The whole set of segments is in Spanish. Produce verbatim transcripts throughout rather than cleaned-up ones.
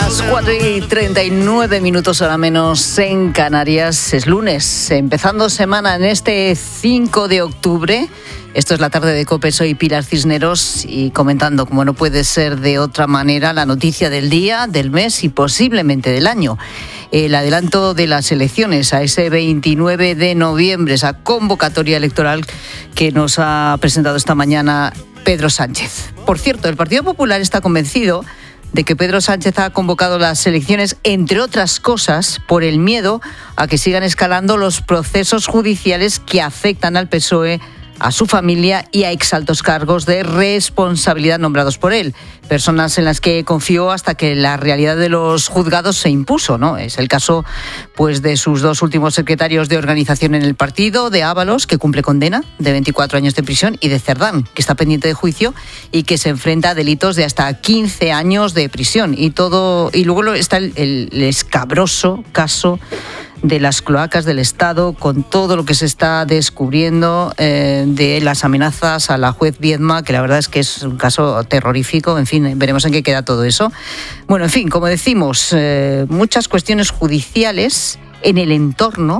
Las cuatro y treinta y nueve minutos, hora menos en Canarias. Es lunes, empezando semana en este cinco de octubre. Esto es la tarde de COPE, soy Pilar Cisneros y comentando, como no puede ser de otra manera, la noticia del día, del mes y posiblemente del año. El adelanto de las elecciones a ese veintinueve de noviembre, esa convocatoria electoral que nos ha presentado esta mañana Pedro Sánchez. Por cierto, el Partido Popular está convencido de que Pedro Sánchez ha convocado las elecciones, entre otras cosas, por el miedo a que sigan escalando los procesos judiciales que afectan al P S O E, a su familia y a exaltos cargos de responsabilidad nombrados por él. Personas en las que confió hasta que la realidad de los juzgados se impuso, ¿no? Es el caso, pues, de sus dos últimos secretarios de organización en el partido, de Ábalos, que cumple condena de veinticuatro años de prisión, y de Cerdán, que está pendiente de juicio y que se enfrenta a delitos de hasta quince años de prisión. Y todo, y luego está el, el escabroso caso de las cloacas del Estado, con todo lo que se está descubriendo eh, de las amenazas a la juez Viedma, que la verdad es que es un caso terrorífico. En fin, veremos en qué queda todo eso. Bueno, en fin, como decimos, eh, muchas cuestiones judiciales en el entorno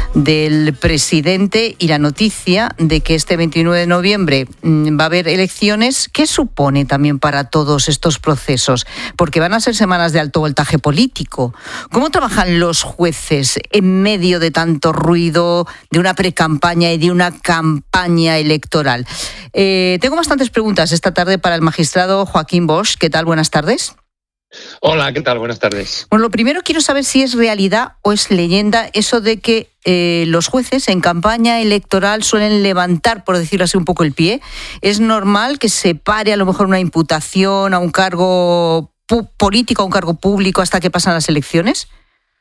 del presidente y la noticia de que este veintinueve de noviembre va a haber elecciones. ¿Qué supone también para todos estos procesos? Porque van a ser semanas de alto voltaje político. ¿Cómo trabajan los jueces en medio de tanto ruido, de una precampaña y de una campaña electoral? Eh, tengo bastantes preguntas esta tarde para el magistrado Joaquín Bosch. ¿Qué tal? Buenas tardes. Hola, ¿qué tal? Buenas tardes. Bueno, lo primero quiero saber si es realidad o es leyenda eso de que eh, los jueces en campaña electoral suelen levantar, por decirlo así, un poco el pie. ¿Es normal que se pare a lo mejor una imputación a un cargo pu- político, a un cargo público hasta que pasan las elecciones?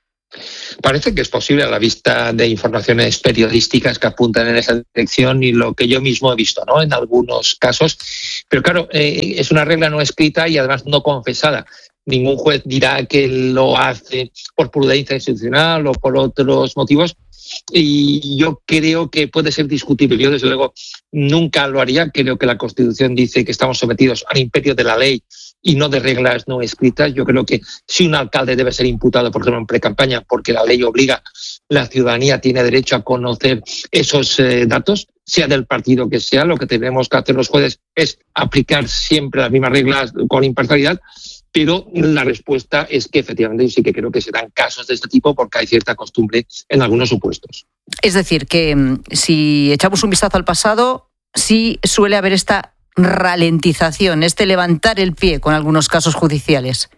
Parece que es posible a la vista de informaciones periodísticas que apuntan en esa dirección y lo que yo mismo he visto, ¿no?, en algunos casos. Pero claro, eh, es una regla no escrita y además no confesada. Ningún juez dirá que lo hace por prudencia institucional o por otros motivos. Y yo creo que puede ser discutible. Yo, desde luego, nunca lo haría. Creo que la Constitución dice que estamos sometidos al imperio de la ley y no de reglas no escritas. Yo creo que si un alcalde debe ser imputado, por ejemplo, en precampaña, porque la ley obliga, la ciudadanía tiene derecho a conocer esos eh, datos, sea del partido que sea. Lo que tenemos que hacer los jueces es aplicar siempre las mismas reglas con imparcialidad. Pero la respuesta es que efectivamente yo sí que creo que se dan casos de este tipo porque hay cierta costumbre en algunos supuestos. Es decir, que si echamos un vistazo al pasado, sí suele haber esta ralentización, este levantar el pie con algunos casos judiciales.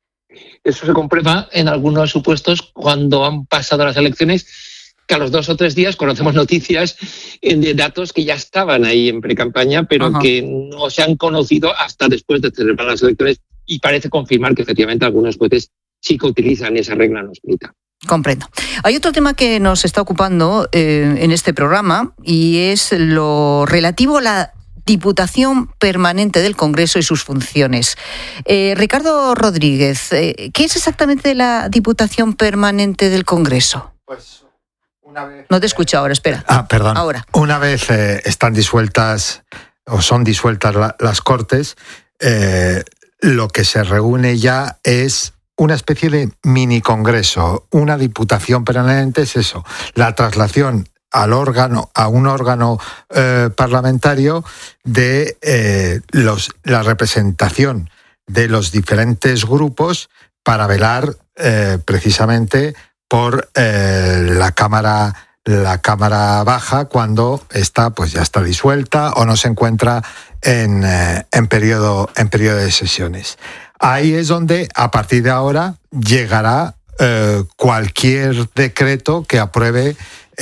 Eso se comprueba en algunos supuestos cuando han pasado las elecciones, que a los dos o tres días conocemos noticias de datos que ya estaban ahí en precampaña, pero Ajá. que no se han conocido hasta después de celebrar las elecciones. Y parece confirmar que efectivamente algunos jueces sí que utilizan esa regla no escrita. Comprendo. Hay otro tema que nos está ocupando eh, en este programa y es lo relativo a la Diputación Permanente del Congreso y sus funciones. Eh, Ricardo Rodríguez, eh, ¿qué es exactamente la Diputación Permanente del Congreso? Pues una vez... No te escucho ahora, espera. Ah, perdón. Ahora. Una vez eh, están disueltas o son disueltas la, las Cortes, eh, lo que se reúne ya es una especie de mini congreso. Una diputación permanente es eso, la traslación al órgano, a un órgano eh, parlamentario de eh, los, la representación de los diferentes grupos para velar eh, precisamente por eh, la Cámara la Cámara Baja cuando está, pues ya está disuelta o no se encuentra en, eh, en, periodo, en periodo de sesiones. Ahí es donde, a partir de ahora, llegará eh, cualquier decreto que apruebe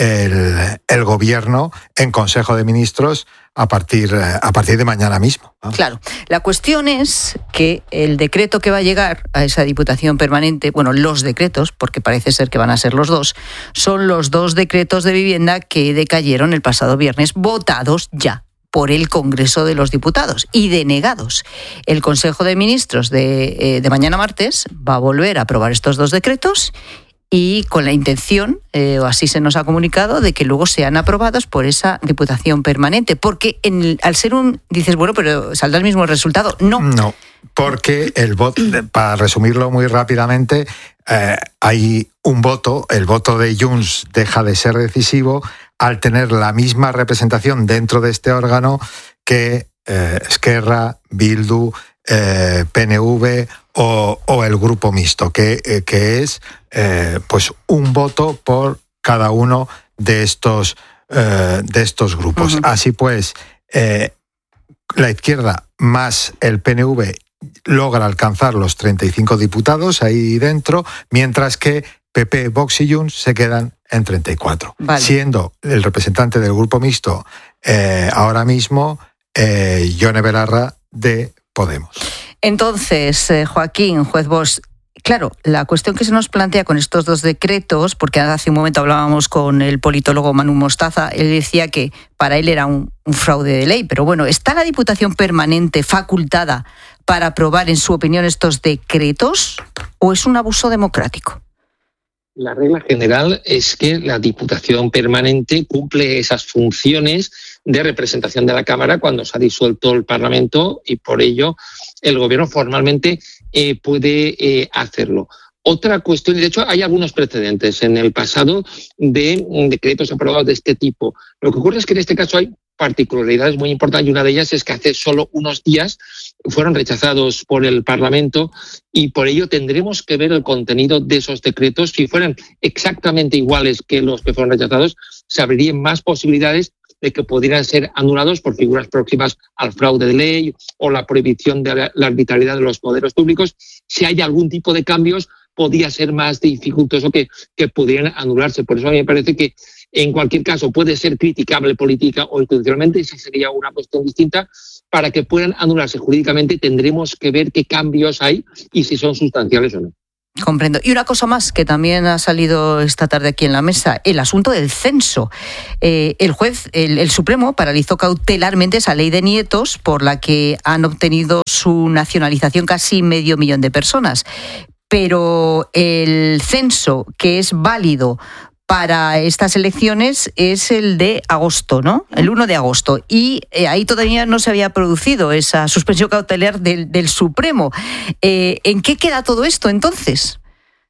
el, el Gobierno en Consejo de Ministros a partir, a partir de mañana mismo. ¿No? Claro. La cuestión es que el decreto que va a llegar a esa Diputación Permanente, bueno, los decretos, porque parece ser que van a ser los dos, son los dos decretos de vivienda que decayeron el pasado viernes, votados ya por el Congreso de los Diputados y denegados. El Consejo de Ministros de, eh, de mañana martes va a volver a aprobar estos dos decretos y con la intención, eh, o así se nos ha comunicado, de que luego sean aprobados por esa Diputación Permanente. Porque en, al ser un... Dices, bueno, pero saldrá el mismo resultado. No. No, porque el voto, para resumirlo muy rápidamente, eh, hay un voto, el voto de Junts deja de ser decisivo al tener la misma representación dentro de este órgano que eh, Esquerra, Bildu, eh, P N V o, o el grupo mixto, que, eh, que es eh, pues un voto por cada uno de estos, eh, de estos grupos. Uh-huh. Así pues, eh, la izquierda más el P N V logra alcanzar los treinta y cinco diputados ahí dentro, mientras que P P, Vox y Junts se quedan en treinta y cuatro, vale. Siendo el representante del grupo mixto eh, ahora mismo eh, Yone Belarra de Podemos. Entonces, eh, Joaquín, juez Bosch, claro, la cuestión que se nos plantea con estos dos decretos, porque hace un momento hablábamos con el politólogo Manu Mostaza, él decía que para él era un, un fraude de ley, pero bueno, ¿está la Diputación Permanente facultada para aprobar, en su opinión, estos decretos o es un abuso democrático? La regla general es que la Diputación Permanente cumple esas funciones de representación de la Cámara cuando se ha disuelto el Parlamento y por ello el Gobierno formalmente eh, puede eh, hacerlo. Otra cuestión, y de hecho hay algunos precedentes en el pasado de decretos aprobados de este tipo. Lo que ocurre es que en este caso hay particularidades muy importantes y una de ellas es que hace solo unos días fueron rechazados por el Parlamento y por ello tendremos que ver el contenido de esos decretos. Si fueran exactamente iguales que los que fueron rechazados, se abrirían más posibilidades de que pudieran ser anulados por figuras próximas al fraude de ley o la prohibición de la arbitrariedad de los poderes públicos. Si hay algún tipo de cambios, podría ser más dificultoso que, que pudieran anularse. Por eso a mí me parece que en cualquier caso puede ser criticable política o institucionalmente, esa sería una cuestión distinta. Para que puedan anularse jurídicamente tendremos que ver qué cambios hay y si son sustanciales o no. Comprendo. Y una cosa más que también ha salido esta tarde aquí en la mesa, el asunto del censo. Eh, el juez, el, el Supremo, paralizó cautelarmente esa ley de nietos por la que han obtenido su nacionalización casi medio millón de personas. Pero el censo que es válido para estas elecciones es el de agosto, ¿no? El uno de agosto. Y eh, ahí todavía no se había producido esa suspensión cautelar del, del Supremo. Eh, ¿En qué queda todo esto entonces?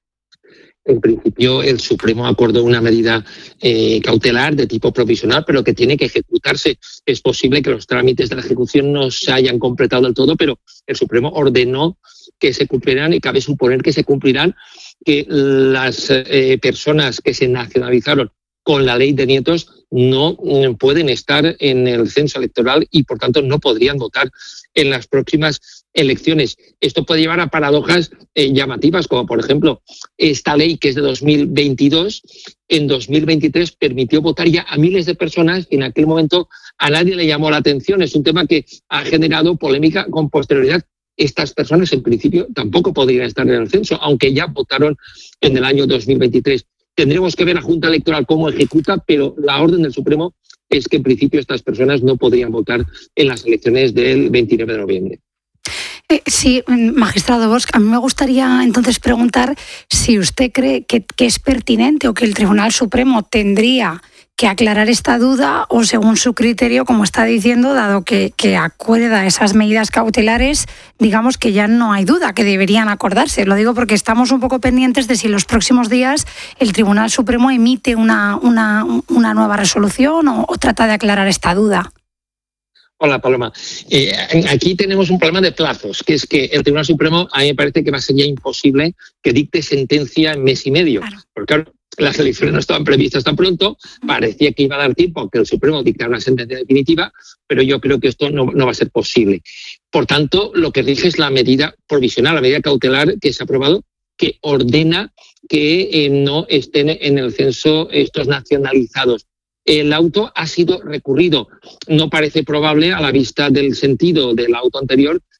En principio, el Supremo acordó una medida eh, cautelar de tipo provisional, pero que tiene que ejecutarse. Es posible que los trámites de la ejecución no se hayan completado del todo, pero el Supremo ordenó que se cumplirán y cabe suponer que se cumplirán, que las eh, personas que se nacionalizaron con la ley de nietos no eh, pueden estar en el censo electoral y, por tanto, no podrían votar en las próximas elecciones. Esto puede llevar a paradojas eh, llamativas, como, por ejemplo, esta ley que es de dos mil veintidós, en dos mil veintitrés permitió votar ya a miles de personas y en aquel momento a nadie le llamó la atención. Es un tema que ha generado polémica con posterioridad. Estas personas, en principio, tampoco podrían estar en el censo, aunque ya votaron en el año dos mil veintitrés. Tendremos que ver a la Junta Electoral cómo ejecuta, pero la orden del Supremo es que, en principio, estas personas no podrían votar en las elecciones del veintinueve de noviembre. Eh, sí, magistrado Bosch, a mí me gustaría entonces preguntar si usted cree que, que es pertinente o que el Tribunal Supremo tendría que aclarar esta duda o, según su criterio, como está diciendo, dado que, que acuerda esas medidas cautelares, digamos que ya no hay duda, que deberían acordarse. Lo digo porque estamos un poco pendientes de si en los próximos días el Tribunal Supremo emite una, una, una nueva resolución o, o trata de aclarar esta duda. Hola, Paloma. Eh, aquí tenemos un problema de plazos, que es que el Tribunal Supremo, a mí me parece que va a ser ya imposible que dicte sentencia en mes y medio. Claro. Porque, claro, las elecciones no estaban previstas tan pronto, parecía que iba a dar tiempo a que el Supremo dictara una sentencia definitiva, pero yo creo que esto no, no va a ser posible. Por tanto, lo que rige es la medida provisional, la medida cautelar que se ha aprobado, que ordena que eh, no estén en el censo estos nacionalizados. El auto ha sido recurrido. No parece probable, a la vista del sentido del auto anterior,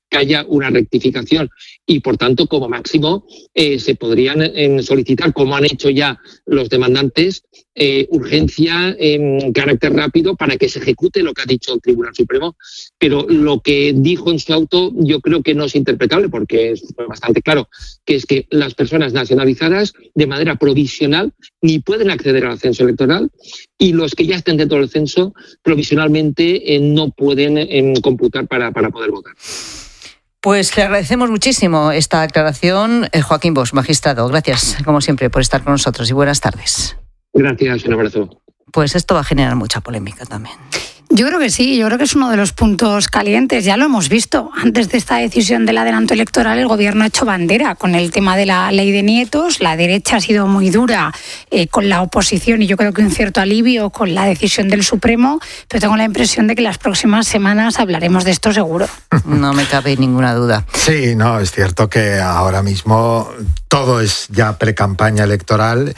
que haya una rectificación y, por tanto, como máximo, eh, se podrían eh, solicitar, como han hecho ya los demandantes, eh, urgencia en carácter rápido para que se ejecute lo que ha dicho el Tribunal Supremo. Pero lo que dijo en su auto yo creo que no es interpretable, porque es bastante claro, que es que las personas nacionalizadas de manera provisional ni pueden acceder al censo electoral, y los que ya estén dentro del censo provisionalmente eh, no pueden eh, computar para, para poder votar. Pues le agradecemos muchísimo esta aclaración, eh, Joaquín Bosch, magistrado. Gracias, como siempre, por estar con nosotros y buenas tardes. Gracias, un abrazo. Pues esto va a generar mucha polémica también. Yo creo que sí, yo creo que es uno de los puntos calientes, ya lo hemos visto. Antes de esta decisión del adelanto electoral, el gobierno ha hecho bandera con el tema de la ley de nietos, la derecha ha sido muy dura eh, con la oposición y yo creo que un cierto alivio con la decisión del Supremo, pero tengo la impresión de que las próximas semanas hablaremos de esto seguro. No me cabe ninguna duda. Sí, no, es cierto que ahora mismo todo es ya pre-campaña electoral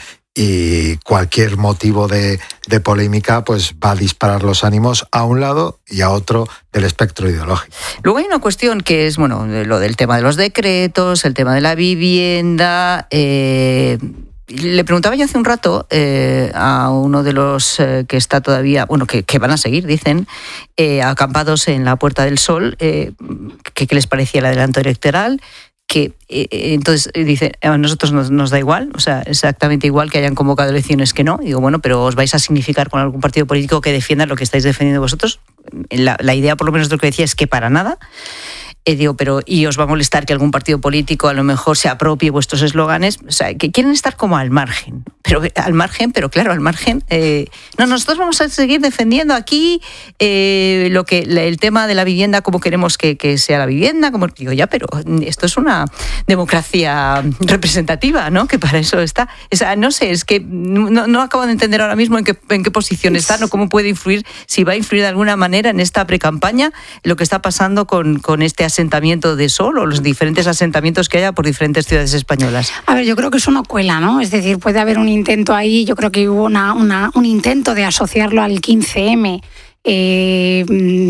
y cualquier motivo de, de polémica pues va a disparar los ánimos a un lado y a otro del espectro ideológico. Luego hay una cuestión que es, bueno, lo del tema de los decretos, el tema de la vivienda. Eh, le preguntaba yo hace un rato eh, a uno de los eh, que está todavía, bueno, que, que van a seguir, dicen, eh, acampados en la Puerta del Sol, eh, que qué les parecía el adelanto electoral. Que eh, entonces dice, a nosotros nos, nos da igual, o sea, exactamente igual que hayan convocado elecciones que no. Digo, bueno, pero ¿os vais a significar con algún partido político que defienda lo que estáis defendiendo vosotros? La, la idea, por lo menos, de lo que decía es que para nada. Eh, digo, pero ¿y os va a molestar que algún partido político a lo mejor se apropie vuestros eslóganes? O sea, que quieren estar como al margen. Pero al margen, pero claro, al margen. Eh, no, nosotros vamos a seguir defendiendo aquí eh, lo que el tema de la vivienda, como queremos que, que sea la vivienda. Como digo, ya, pero esto es una democracia representativa, ¿no? Que para eso está. O sea, no sé, es que no, no acabo de entender ahora mismo en qué, en qué posición están o cómo puede influir, si va a influir de alguna manera en esta precampaña lo que está pasando con, con este asentamiento de Sol o los diferentes asentamientos que haya por diferentes ciudades españolas. A ver, yo creo que eso no cuela, ¿no? Es decir, puede haber un intento ahí, yo creo que hubo una, una, un intento de asociarlo al quince eme. Eh,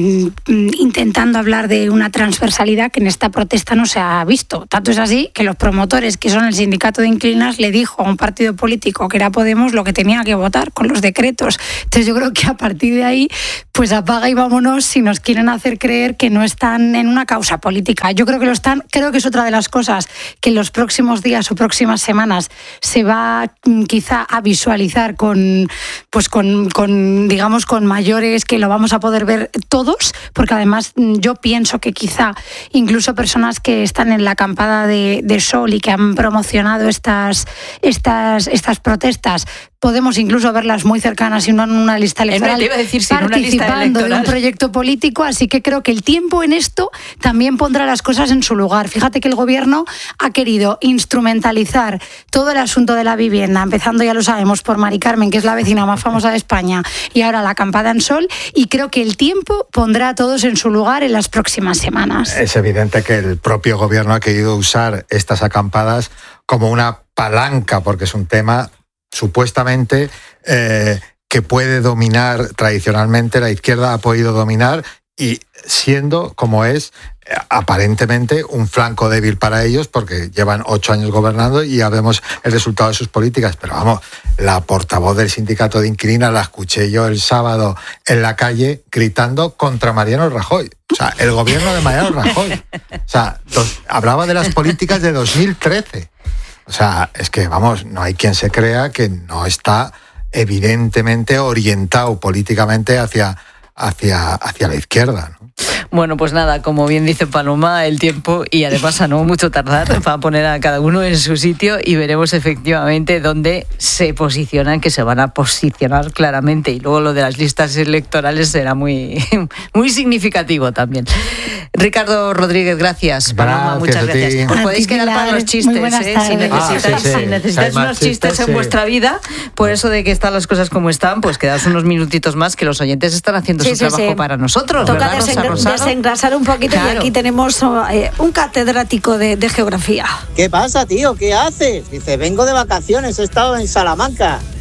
intentando hablar de una transversalidad que en esta protesta no se ha visto. Tanto es así que los promotores, que son el sindicato de inquilinas, le dijo a un partido político que era Podemos lo que tenía que votar con los decretos. Entonces yo creo que a partir de ahí pues apaga y vámonos si nos quieren hacer creer que no están en una causa política. Yo creo que lo están, creo que es otra de las cosas que en los próximos días o próximas semanas se va quizá a visualizar con, pues con, con digamos con mayores, que lo vamos a poder ver todos, porque además yo pienso que quizá incluso personas que están en la acampada de, de Sol y que han promocionado estas, estas, estas protestas, podemos incluso verlas muy cercanas y no en una lista electoral, te iba a decir, sí, participando una lista electoral de un proyecto político, así que creo que el tiempo en esto también pondrá las cosas en su lugar. Fíjate que el gobierno ha querido instrumentalizar todo el asunto de la vivienda, empezando, ya lo sabemos, por Mari Carmen, que es la vecina más famosa de España, y ahora la acampada en Sol, y creo que el tiempo pondrá a todos en su lugar en las próximas semanas. Es evidente que el propio gobierno ha querido usar estas acampadas como una palanca, porque es un tema supuestamente eh, que puede dominar tradicionalmente, la izquierda ha podido dominar, y siendo como es eh, aparentemente un flanco débil para ellos, porque llevan ocho años gobernando y ya vemos el resultado de sus políticas. Pero vamos, la portavoz del sindicato de inquilinas la escuché yo el sábado en la calle gritando contra Mariano Rajoy. O sea, el gobierno de Mariano Rajoy. O sea, dos, hablaba de las políticas de dos mil trece. O sea, es que, vamos, no hay quien se crea que no está evidentemente orientado políticamente hacia, hacia, hacia la izquierda, ¿no? Bueno, pues nada, como bien dice Paloma, el tiempo, y además a no mucho tardar, para poner a cada uno en su sitio, y veremos efectivamente dónde se posicionan, que se van a posicionar claramente, y luego lo de las listas electorales será muy, muy significativo también. Ricardo Rodríguez, gracias. Paloma, Gracias muchas gracias. Os podéis quedar para los chistes, ¿eh? Si necesitáis, ah, sí, sí. si necesitáis unos chistes, chistes en sí. vuestra vida, por eso de que están las cosas como están, pues quedaos unos minutitos más, que los oyentes están haciendo sí, su sí, trabajo sí. para nosotros. Toca ¿verdad, desengra- Rosa desengrasar un poquito, claro. Y aquí tenemos eh, un catedrático de, de geografía. ¿Qué pasa, tío? ¿Qué haces? Dice, vengo de vacaciones, he estado en Salamanca.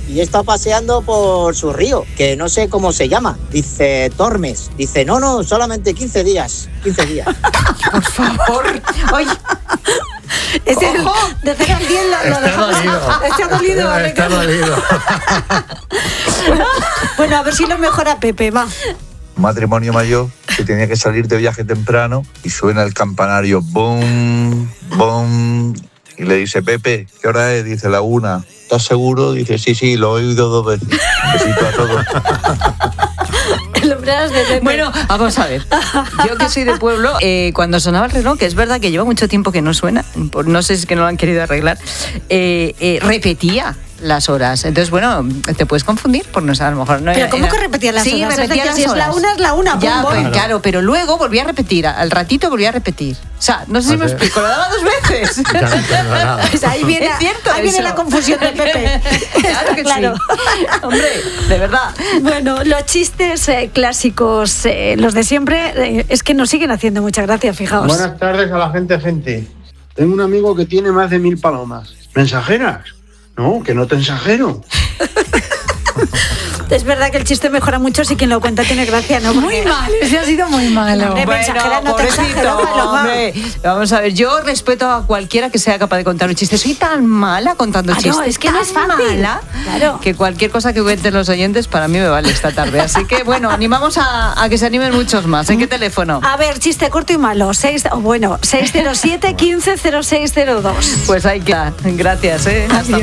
y está paseando por su río, que no sé cómo se llama. Dice Tormes. Dice, no, no, solamente quince días. quince días. Por favor. Oye. Ese de cero al diez lo, lo dejamos. Está dolido. Vale, Está dolido. Bueno, a ver si lo mejora Pepe, va. Un matrimonio mayor que tenía que salir de viaje temprano y suena el campanario, ¡bum! ¡Bum! Y le dice, Pepe, ¿qué hora es? Dice, la una. ¿Estás seguro? Dice, sí, sí, lo he oído dos veces. Un besito a todos. De Pepe. Bueno, vamos a ver. Yo que soy de pueblo, eh, cuando sonaba el reloj, que es verdad que lleva mucho tiempo que no suena, por, no sé si es que no lo han querido arreglar, eh, eh, repetía las horas. Entonces, bueno, te puedes confundir por no saber, a lo mejor no ¿Pero era, cómo era... que repetía las sí, horas? repetía es las si horas. es la una, es la una. Ya, pum, pues, pum. claro, pero luego volvía a repetir, al ratito volvía a repetir. O sea, no sé si me explico, lo daba dos veces. Ya no entiendo nada. Pues ahí viene, Es cierto ahí viene eso. la confusión de Pepe. Claro que Claro. sí. Hombre, de verdad. Bueno, los chistes eh, clásicos, eh, los de siempre, eh, es que nos siguen haciendo mucha gracia, fijaos. Buenas tardes a la gente, gente. Tengo un amigo que tiene más de mil palomas. ¿Mensajeras? No, que no te ensajero. Es verdad que el chiste mejora mucho si quien lo cuenta tiene gracia, ¿no? Muy mal, ese ha sido muy malo. Hombre, mensajera, no te pobrecito, exagero, Paloma. hombre. Vamos a ver, yo respeto a cualquiera que sea capaz de contar un chiste. Soy tan mala contando Claro, chistes, es que no es tan fácil. mala, Claro. que cualquier cosa que cuenten los oyentes para mí me vale esta tarde. Así que, bueno, animamos a, a que se animen muchos más. ¿En qué teléfono? A ver, chiste corto y malo. Seis, oh, bueno, seis cero siete, quince cero seis cero dos. Pues ahí queda. Gracias, ¿eh? Hasta